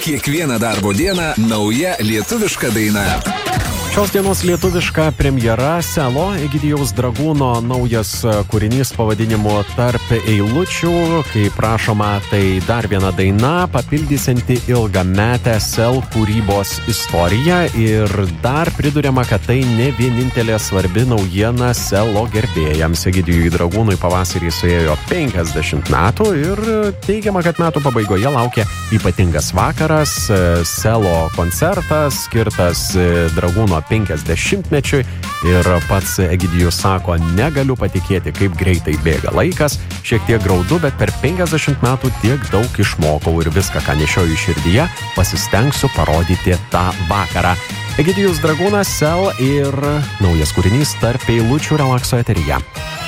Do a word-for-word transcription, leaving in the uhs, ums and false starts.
Kiekvieną darbo dieną nauja lietuviška daina. Šios dienos lietuviška premjera Selo Egidijaus Dragūno naujas kūrinys pavadinimu Tarp eilučių. Kaip prašoma, tai dar viena daina papildysianti ilgametę Sel kūrybos istoriją ir dar priduriama, kad tai ne vienintelė svarbi naujiena Selo gerbėjams. Egidijui Dragūnui pavasarį suėjo penkiasdešimt metų ir teigiama, kad metų pabaigoje laukia ypatingas vakaras, Selo koncertas skirtas Dragūno penkiasdešimtmečiui ir pats Egidijus sako, negaliu patikėti, kaip greitai bėga laikas, šiek tiek graudu, bet per penkiasdešimt metų tiek daug išmokau ir viską, ką nešioju širdyje, pasistengsiu parodyti tą vakarą. Egidijus Dragūnas, Sel ir naujas kūrinys Tarp eilučių relakso eteryje.